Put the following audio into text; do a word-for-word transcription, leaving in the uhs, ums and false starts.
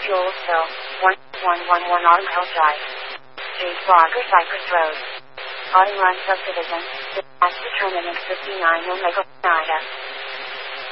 Jules Hill, one one one one Autumn Hill Drive. Street Walker Cypress Road. Autumn Run Subdivision, as determined in fifty-nine Omega, Ida.